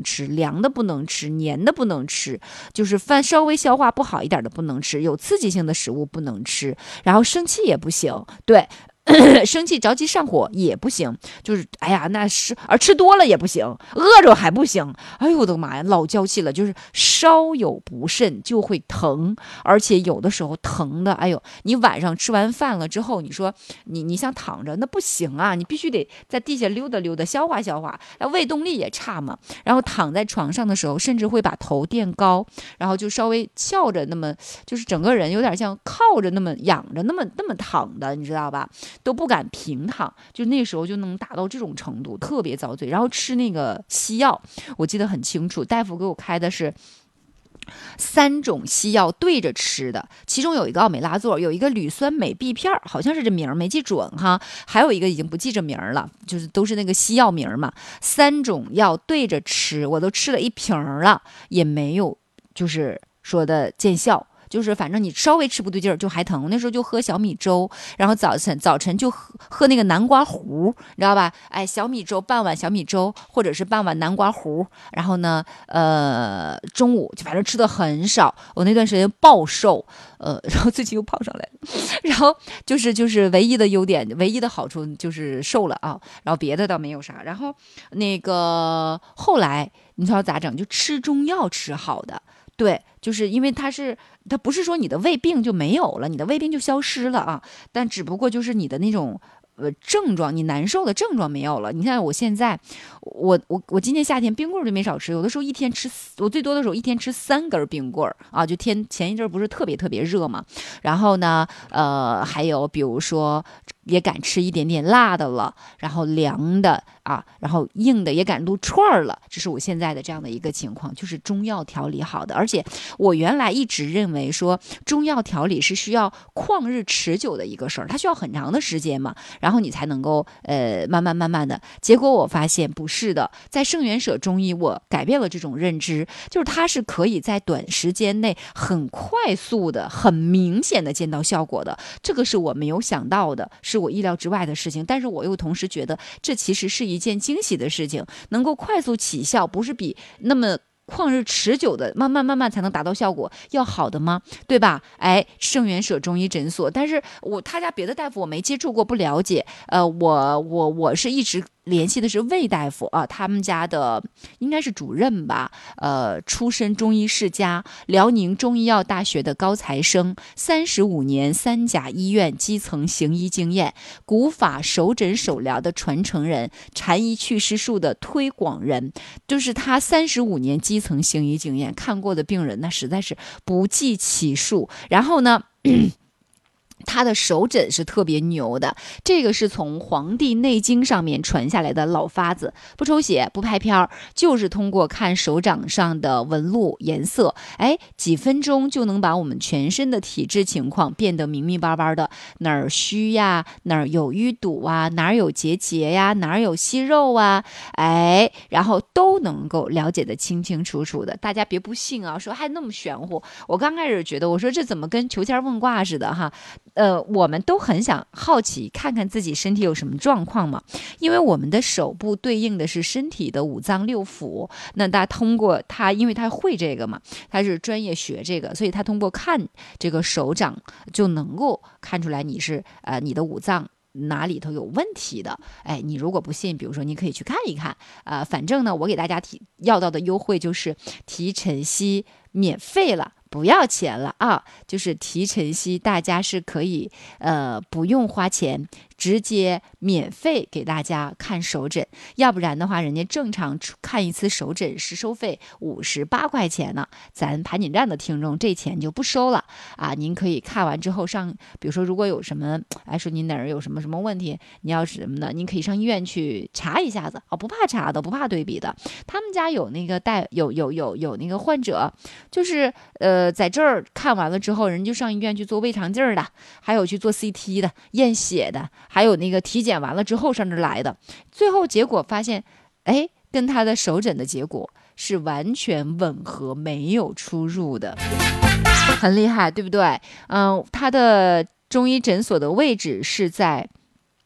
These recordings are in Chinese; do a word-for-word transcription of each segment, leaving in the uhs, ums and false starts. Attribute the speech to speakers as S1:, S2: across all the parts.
S1: 吃，凉的不能吃，黏的不能吃，就是饭稍微消化不好一点的不能吃，有刺激性的食物不能吃，然后生气也不行，对。生气着急上火也不行，就是哎呀那是而吃多了也不行，饿着还不行，哎呦我的妈呀，老娇气了，就是稍有不慎就会疼，而且有的时候疼的，哎呦，你晚上吃完饭了之后，你说你你想躺着那不行啊，你必须得在地下溜达溜达消化消化，那胃动力也差嘛，然后躺在床上的时候，甚至会把头垫高，然后就稍微翘着，那么就是整个人有点像靠着那么仰着那么那么躺的，你知道吧？都不敢平躺，就那时候就能达到这种程度，特别遭罪。然后吃那个西药，我记得很清楚，大夫给我开的是三种西药对着吃的，其中有一个奥美拉唑，有一个氯酸镁 B 片，好像是这名儿没记准哈，还有一个已经不记着名儿了，就是都是那个西药名嘛。三种药对着吃，我都吃了一瓶了，也没有就是说的见效。就是反正你稍微吃不对劲儿就还疼，我那时候就喝小米粥，然后早晨早晨就喝喝那个南瓜糊，你知道吧？哎，小米粥半碗小米粥，或者是半碗南瓜糊，然后呢，呃，中午就反正吃的很少，我那段时间暴瘦，呃，然后最近又胖上来了，然后就是就是唯一的优点，唯一的好处就是瘦了啊，然后别的倒没有啥，然后那个后来你知道咋整？就吃中药吃好的。对，就是因为它是，它不是说你的胃病就没有了，你的胃病就消失了啊，但只不过就是你的那种呃症状，你难受的症状没有了。你看我现在，我我我今年夏天冰棍儿就没少吃，有的时候一天吃，我最多的时候一天吃三根冰棍儿啊，就天前一阵不是特别特别热嘛，然后呢，呃，还有比如说也敢吃一点点辣的了，然后凉的啊，然后硬的也敢撸串儿了，这是我现在的这样的一个情况，就是中药调理好的。而且我原来一直认为说中药调理是需要旷日持久的一个事儿，它需要很长的时间嘛，然后你才能够呃慢慢慢慢的。结果我发现不是的，在圣元舍中医我改变了这种认知，就是它是可以在短时间内很快速的、很明显的见到效果的，这个是我没有想到的，是我意料之外的事情。但是我又同时觉得这其实是一件惊喜的事情，能够快速起效，不是比那么旷日持久的慢慢慢慢才能达到效果要好的吗？对吧？哎，圣元舍中医诊所，但是我他家别的大夫我没接触过，不了解。呃，我我我是一直联系的是魏大夫啊，他们家的应该是主任吧，呃，出身中医世家，辽宁中医药大学的高材生，三十五年三甲医院基层行医经验，古法手诊手疗的传承人，禅医祛湿术的推广人，就是他三十五年基层行医经验，看过的病人那实在是不计其数。然后呢？他的手诊是特别牛的，这个是从《黄帝内经》上面传下来的老法子，不抽血不拍片儿，就是通过看手掌上的纹路颜色，哎，几分钟就能把我们全身的体质情况变得明明白白的，哪儿虚呀，哪儿有淤堵啊，哪儿有结节呀，哪儿有息肉啊，哎，然后都能够了解得清清楚楚的。大家别不信啊，说还那么玄乎，我刚开始觉得，我说这怎么跟求签问卦似的哈。呃，我们都很想好奇看看自己身体有什么状况嘛，因为我们的手部对应的是身体的五脏六腑，那大家通过他，因为他会这个嘛，他是专业学这个，所以他通过看这个手掌就能够看出来你是呃你的五脏哪里头有问题的。哎，你如果不信，比如说你可以去看一看，呃，反正呢，我给大家提要到的优惠就是提晨曦免费了。不要钱了啊，就是提晨曦，大家是可以呃不用花钱，直接免费给大家看手诊，要不然的话，人家正常看一次手诊是收费五十八块钱呢，咱盘锦站的听众这钱就不收了啊。您可以看完之后上，比如说如果有什么，哎说您哪儿有什么什么问题，你要是什么呢，您可以上医院去查一下子啊，不怕查的，不怕对比的。他们家有那个带有有有有那个患者，就是呃在这儿看完了之后，人就上医院去做胃肠镜的，还有去做 C T 的，验血的。还有那个体检完了之后上这来的，最后结果发现，哎，跟他的手诊的结果是完全吻合，没有出入的，很厉害，对不对？嗯，他的中医诊所的位置是在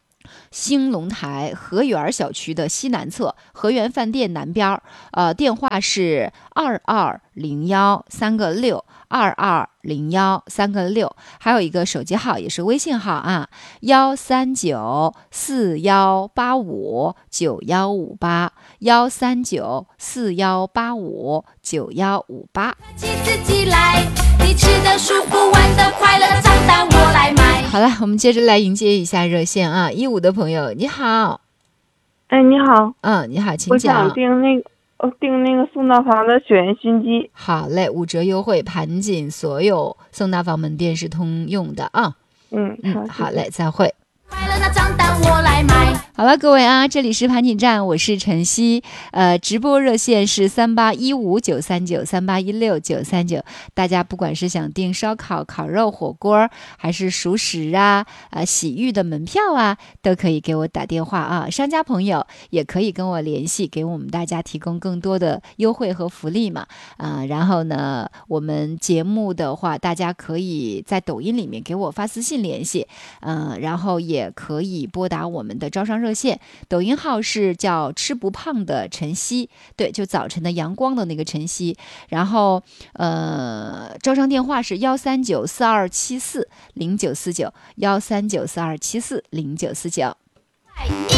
S1: 兴隆台河源小区的西南侧，河源饭店南边。呃，电话是二二零幺三个六。二二零幺三个六，还有一个手机号也是微信号啊，幺三九四幺八五九幺五八，幺三九四幺八五九幺五八。自己来，你吃的舒服，玩的快乐，账单我来买。好了，我们接着来迎接一下热线啊，一五的朋友你好。
S2: 哎，你好。
S1: 嗯，你好，请讲。
S2: 我想订那个。我订那个宋大房的雪原熏鸡。
S1: 好嘞，五折优惠，盘锦所有宋大房门店是通用的啊。
S2: 嗯
S1: 嗯，好嘞，再会。
S3: 快乐的账单我来买。
S1: 好了，各位啊，这里是盘锦站，我是晨曦，呃，直播热线是三八一五九三九三八一六九三九，大家不管是想订烧烤、烤肉、火锅，还是熟食啊、呃洗浴的门票啊，都可以给我打电话啊。商家朋友也可以跟我联系，给我们大家提供更多的优惠和福利嘛。啊、呃，然后呢，我们节目的话，大家可以在抖音里面给我发私信联系，嗯、呃，然后也可以拨打我们的招商热线，抖音号是叫吃不胖的晨曦，对，就早晨的阳光的那个晨曦。然后呃，招商电话是幺三九四二七四零九四九，幺三九四二七四零九四九。